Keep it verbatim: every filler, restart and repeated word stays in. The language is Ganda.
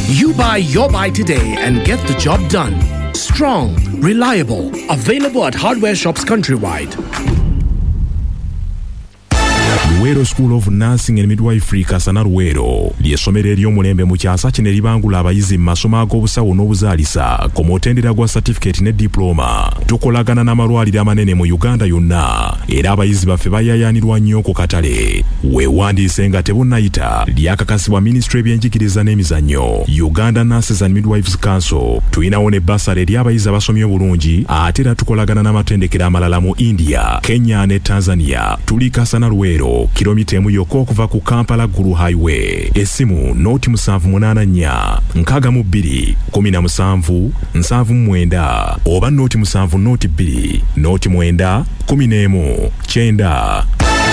You buy your buy today and get the job done. Strong, reliable, available at hardware shops countrywide. Luwero School of Nursing and Midwifery Kasana Luwero ly'essomero ery'omulembe mu kyasa kino eribangula abayizi mu masomo ag'obusawo n'obuzaalisa ku mutendera gwa certificate ne diploma. Tukolagana n'amalwaliro amanene mu Uganda yonna era abayizi baffe bayayaanirwa nnyo ku katale. Weewandiise nga tebunnayita lyakakasibwa Ministry y'ebyenjigiriza n'emizannyo, Uganda Nurses and Midwives Council. Tuyinawo ne basale eri abayizi abasomye obulungi ate era tukolagana n'amatendekero amalala mu India, Kenya ne Tanzania. Tuli Kasana Luwero kilomita emu yokka okuva ku Kampala Gulu Highway. Essimu noti musanvu munaana nnya nkaaga mu bbiri kumi na musanvu nsanvu mu mwenda oba noti musanvu noti bbiri noti mwenda kumi n'emu kyenda